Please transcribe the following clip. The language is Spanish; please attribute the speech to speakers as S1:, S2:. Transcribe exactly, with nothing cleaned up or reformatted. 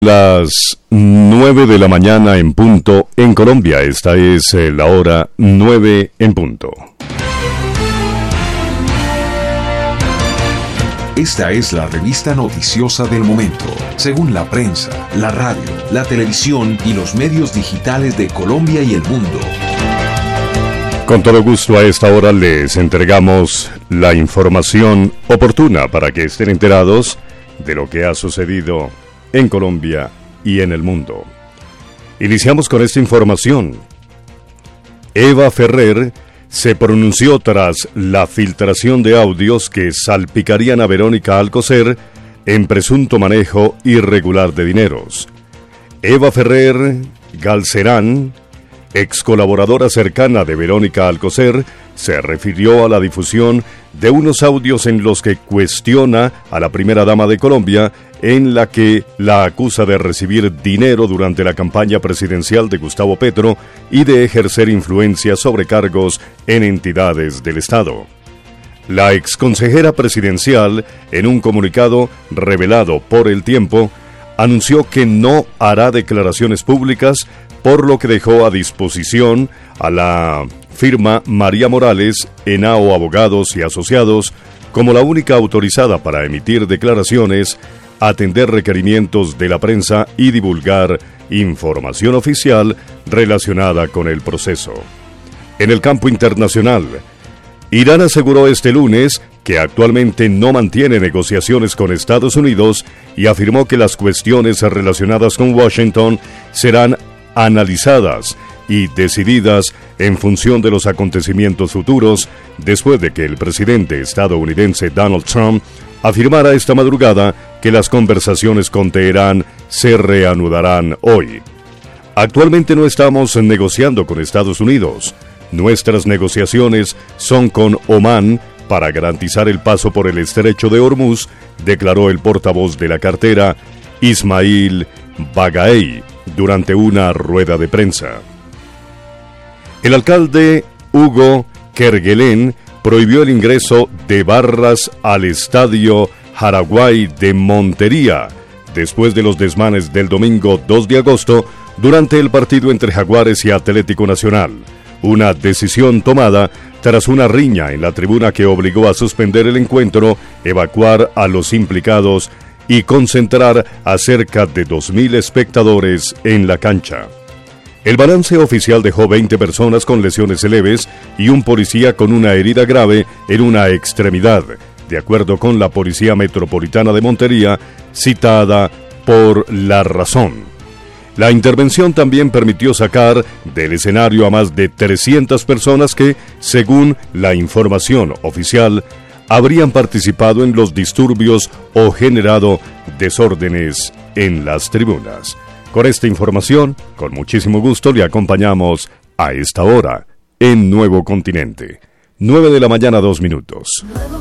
S1: Las nueve de la mañana en punto en Colombia. Esta es eh, la hora nueve en punto.
S2: Esta es la revista noticiosa del momento, según la prensa, la radio, la televisión y los medios digitales de Colombia y el mundo.
S1: Con todo gusto a esta hora les entregamos la información oportuna para que estén enterados de lo que ha sucedido en Colombia y en el mundo. Iniciamos con esta información. Eva Ferrer se pronunció tras la filtración de audios que salpicarían a Verónica Alcocer en presunto manejo irregular de dineros. Eva Ferrer Galcerán, ex colaboradora cercana de Verónica Alcocer, se refirió a la difusión de unos audios en los que cuestiona a la primera dama de Colombia, en la que la acusa de recibir dinero durante la campaña presidencial de Gustavo Petro y de ejercer influencia sobre cargos en entidades del Estado. La exconsejera presidencial, en un comunicado revelado por El Tiempo, anunció que no hará declaraciones públicas, por lo que dejó a disposición a la firma María Morales, Henao Abogados y Asociados, como la única autorizada para emitir declaraciones, atender requerimientos de la prensa y divulgar información oficial relacionada con el proceso. En el campo internacional, Irán aseguró este lunes que actualmente no mantiene negociaciones con Estados Unidos y afirmó que las cuestiones relacionadas con Washington serán analizadas y decididas en función de los acontecimientos futuros, después de que el presidente estadounidense Donald Trump afirmara esta madrugada que las conversaciones con Teherán se reanudarán hoy. Actualmente no estamos negociando con Estados Unidos. Nuestras negociaciones son con Omán para garantizar el paso por el estrecho de Hormuz, declaró el portavoz de la cartera, Ismail Bagaei, durante una rueda de prensa. El alcalde Hugo Kerguelen prohibió el ingreso de barras al estadio Jaraguay de Montería, después de los desmanes del domingo dos de agosto durante el partido entre Jaguares y Atlético Nacional, una decisión tomada tras una riña en la tribuna que obligó a suspender el encuentro, evacuar a los implicados y concentrar a cerca de dos mil espectadores en la cancha. El balance oficial dejó veinte personas con lesiones leves y un policía con una herida grave en una extremidad, de acuerdo con la Policía Metropolitana de Montería, citada por La Razón. La intervención también permitió sacar del escenario a más de trescientas personas que, según la información oficial, habrían participado en los disturbios o generado desórdenes en las tribunas. Con esta información, con muchísimo gusto le acompañamos a esta hora en Nuevo Continente. nueve de la mañana, dos minutos.